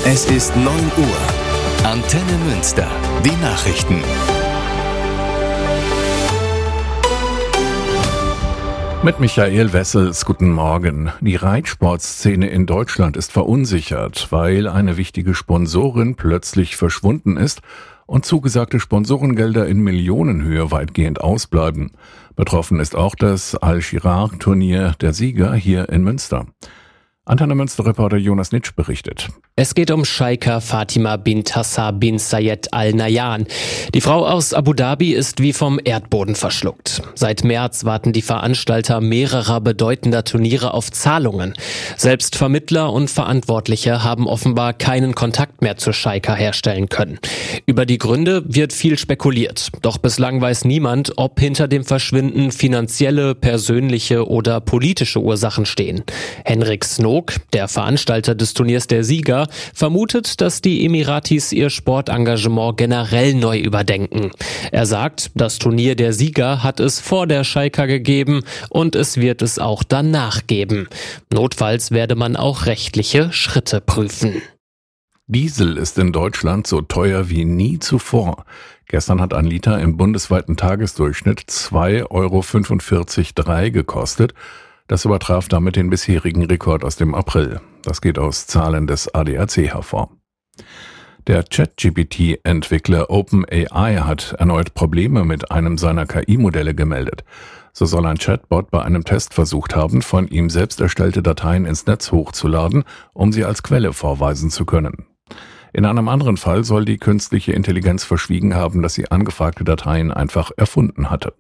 Es ist 9 Uhr. Antenne Münster. Die Nachrichten. Mit Michael Wessels, guten Morgen. Die Reitsportszene in Deutschland ist verunsichert, weil eine wichtige Sponsorin plötzlich verschwunden ist und zugesagte Sponsorengelder in Millionenhöhe weitgehend ausbleiben. Betroffen ist auch das Al-Shirar-Turnier der Sieger hier in Münster. Antenne Münster-Reporter Jonas Nitsch berichtet. Es geht um Sheikha Fatima bint Hassar bin Zayed Al Nahyan. Die Frau aus Abu Dhabi ist wie vom Erdboden verschluckt. Seit März warten die Veranstalter mehrerer bedeutender Turniere auf Zahlungen. Selbst Vermittler und Verantwortliche haben offenbar keinen Kontakt mehr zu Sheikha herstellen können. Über die Gründe wird viel spekuliert. Doch bislang weiß niemand, ob hinter dem Verschwinden finanzielle, persönliche oder politische Ursachen stehen. Henrik Snook, der Veranstalter des Turniers der Sieger, vermutet, dass die Emiratis ihr Sportengagement generell neu überdenken. Er sagt, das Turnier der Sieger hat es vor der Sheikha gegeben und es wird es auch danach geben. Notfalls werde man auch rechtliche Schritte prüfen. Diesel ist in Deutschland so teuer wie nie zuvor. Gestern hat ein Liter im bundesweiten Tagesdurchschnitt 2,45 € gekostet. Das übertraf damit den bisherigen Rekord aus dem April. Das geht aus Zahlen des ADAC hervor. Der ChatGPT-Entwickler OpenAI hat erneut Probleme mit einem seiner KI-Modelle gemeldet. So soll ein Chatbot bei einem Test versucht haben, von ihm selbst erstellte Dateien ins Netz hochzuladen, um sie als Quelle vorweisen zu können. In einem anderen Fall soll die künstliche Intelligenz verschwiegen haben, dass sie angefragte Dateien einfach erfunden hatte.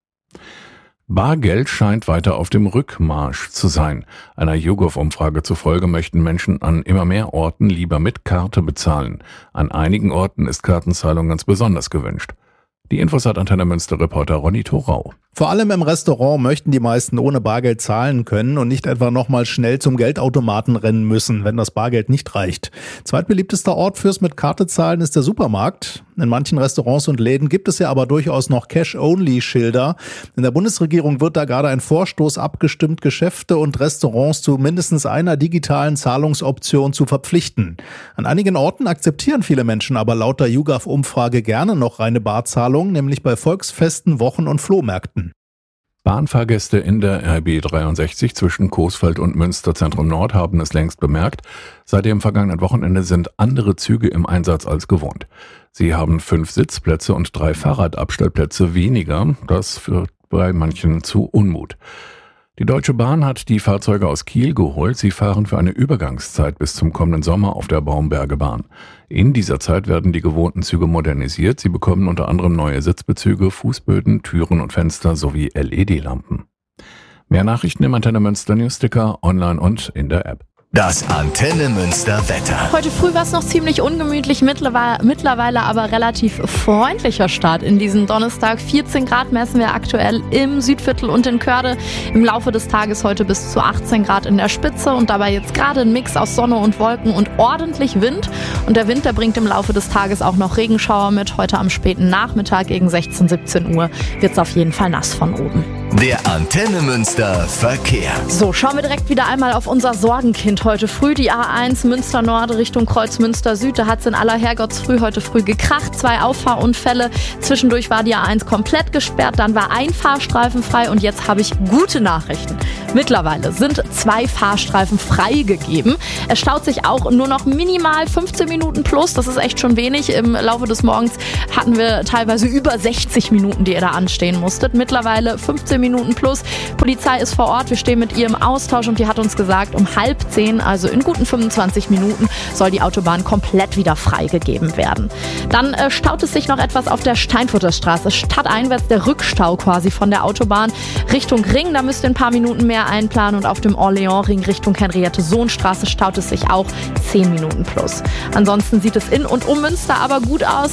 Bargeld scheint weiter auf dem Rückmarsch zu sein. Einer YouGov-Umfrage zufolge möchten Menschen an immer mehr Orten lieber mit Karte bezahlen. An einigen Orten ist Kartenzahlung ganz besonders gewünscht. Die Infos hat Antenne Münster-Reporter Ronny Thorau. Vor allem im Restaurant möchten die meisten ohne Bargeld zahlen können und nicht etwa nochmal schnell zum Geldautomaten rennen müssen, wenn das Bargeld nicht reicht. Zweitbeliebtester Ort fürs mit Karte zahlen ist der Supermarkt. In manchen Restaurants und Läden gibt es ja aber durchaus noch Cash-Only-Schilder. In der Bundesregierung wird da gerade ein Vorstoß abgestimmt, Geschäfte und Restaurants zu mindestens einer digitalen Zahlungsoption zu verpflichten. An einigen Orten akzeptieren viele Menschen aber laut der YouGov-Umfrage gerne noch reine Barzahlung, nämlich bei Volksfesten, Wochen- und Flohmärkten. Bahnfahrgäste in der RB 63 zwischen Coesfeld und Münster Zentrum Nord haben es längst bemerkt. Seit dem vergangenen Wochenende sind andere Züge im Einsatz als gewohnt. Sie haben 5 Sitzplätze und 3 Fahrradabstellplätze weniger. Das führt bei manchen zu Unmut. Die Deutsche Bahn hat die Fahrzeuge aus Kiel geholt. Sie fahren für eine Übergangszeit bis zum kommenden Sommer auf der Baumbergebahn. In dieser Zeit werden die gewohnten Züge modernisiert. Sie bekommen unter anderem neue Sitzbezüge, Fußböden, Türen und Fenster sowie LED-Lampen. Mehr Nachrichten im Antenne Münster Newsticker, online und in der App. Das Antenne Münster Wetter. Heute früh war es noch ziemlich ungemütlich, mittlerweile aber relativ freundlicher Start in diesem Donnerstag. 14 Grad messen wir aktuell im Südviertel und in Körde. Im Laufe des Tages heute bis zu 18 Grad in der Spitze und dabei jetzt gerade ein Mix aus Sonne und Wolken und ordentlich Wind. Und der Wind, der bringt im Laufe des Tages auch noch Regenschauer mit. Heute am späten Nachmittag gegen 16, 17 Uhr wird es auf jeden Fall nass von oben. Der Antenne Münster Verkehr. So, schauen wir direkt wieder einmal auf unser Sorgenkind heute früh. Die A1 Münster Nord Richtung Kreuz Münster Süd. Da hat es in aller Herrgottsfrüh heute früh gekracht. 2 Auffahrunfälle. Zwischendurch war die A1 komplett gesperrt. Dann war ein Fahrstreifen frei. Und jetzt habe ich gute Nachrichten. Mittlerweile sind 2 Fahrstreifen freigegeben. Es staut sich auch nur noch minimal 15 Minuten plus. Das ist echt schon wenig. Im Laufe des Morgens hatten wir teilweise über 60 Minuten, die ihr da anstehen musstet. Mittlerweile 15 Minuten plus. Polizei ist vor Ort. Wir stehen mit ihr im Austausch und die hat uns gesagt, um 9:30, also in guten 25 Minuten, soll die Autobahn komplett wieder freigegeben werden. Dann staut es sich noch etwas auf der Steinfurter Straße. Stadteinwärts der Rückstau quasi von der Autobahn Richtung Ring. Da müsst ihr ein paar Minuten mehr einplanen und auf dem Orléans-Ring Richtung Henriette-Sohn-Straße staut es sich auch 10 Minuten plus. Ansonsten sieht es in und um Münster aber gut aus.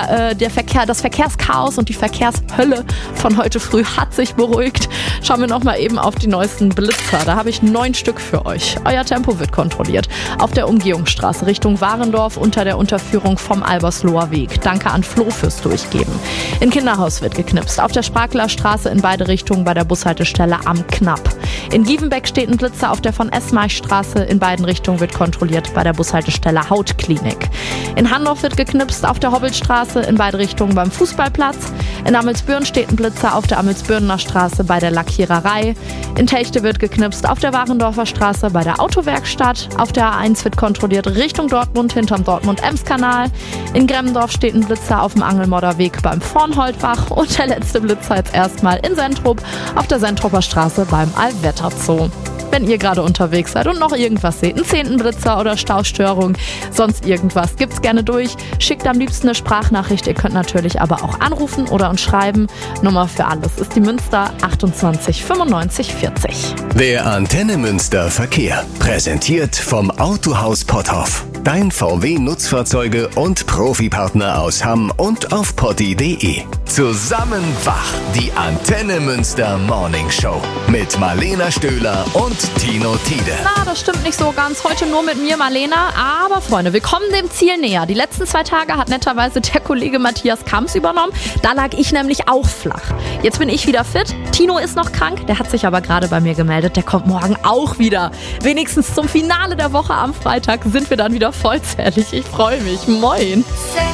Das Verkehrschaos und die Verkehrshölle von heute früh hat sich beruhigt. Schauen wir noch mal eben auf die neuesten Blitzer. Da habe ich 9 Stück für euch. Euer Tempo wird kontrolliert. Auf der Umgehungsstraße Richtung Warendorf unter der Unterführung vom Albersloher Weg. Danke an Flo fürs Durchgeben. In Kinderhaus wird geknipst. Auf der Sprakeler Straße in beide Richtungen bei der Bushaltestelle am Knapp. In Gievenbeck steht ein Blitzer auf der von Esmarchstraße. In beiden Richtungen wird kontrolliert bei der Bushaltestelle Hautklinik. In Handorf wird geknipst auf der Hobbelstraße, in beide Richtungen beim Fußballplatz. In Amelsbüren steht ein Blitzer auf der Amelsbürner Straße bei der Lackiererei. In Techte wird geknipst auf der Warendorfer Straße bei der Autowerkstatt. Auf der A1 wird kontrolliert Richtung Dortmund hinterm Dortmund-Ems-Kanal. In Gremmendorf steht ein Blitzer auf dem Angelmodder Weg beim Vornholdbach. Und der letzte Blitzer jetzt erstmal in Sentrup auf der Sentrupper Straße beim Allwetterzoo. Wenn ihr gerade unterwegs seid und noch irgendwas seht, einen 10. Blitzer oder Staustörung, sonst irgendwas, gibt's gerne durch. Schickt am liebsten eine Sprachnachricht. Ihr könnt natürlich aber auch anrufen oder uns schreiben. Nummer für alles ist die Münster 28 95 40. Der Antenne Münster Verkehr. Präsentiert vom Autohaus Potthoff. Dein VW-Nutzfahrzeuge und Profipartner aus Hamm und auf potti.de. Zusammen wach. Die Antenne Münster Morning Show. Mit Marlena Stöhler und Tino Tiede. Na, das stimmt nicht so ganz. Heute nur mit mir, Marlena. Aber Freunde, wir kommen dem Ziel näher. Die letzten 2 Tage hat netterweise der Kollege Matthias Kamps übernommen. Da lag ich nämlich auch flach. Jetzt bin ich wieder fit. Tino ist noch krank. Der hat sich aber gerade bei mir gemeldet. Der kommt morgen auch wieder. Wenigstens zum Finale der Woche am Freitag sind wir dann wieder vollzählig. Ich freue mich. Moin.